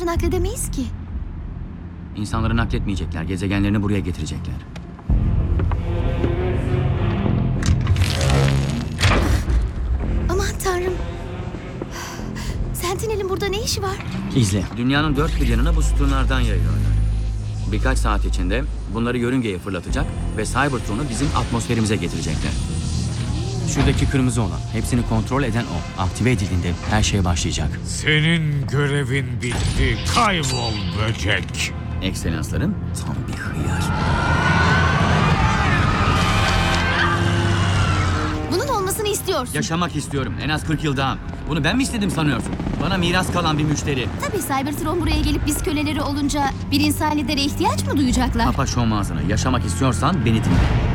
İnsanları nakledemeyiz ki. İnsanları nakletmeyecekler. Gezegenlerini buraya getirecekler. Aman tanrım. Sentinel'in burada ne işi var? İzle. Dünyanın dört bir yanına bu sütunlardan yayıyorlar. Birkaç saat içinde bunları yörüngeye fırlatacak ve Cybertron'u bizim atmosferimize getirecekler. Şuradaki kırmızı olan, hepsini kontrol eden o. Aktive edildiğinde her şey başlayacak. Senin görevin bitti. Kaybol böcek. Ekselansların tam bir hıyar. Bunun olmasını istiyorsun. Yaşamak istiyorum. En az 40 yıl daha. Bunu ben mi istedim sanıyorsun? Bana miras kalan bir müşteri. Tabii Cybertron buraya gelip biz köleleri olunca bir insan lidere ihtiyaç mı duyacaklar? Kapa şu ağzını. Yaşamak istiyorsan beni dinle.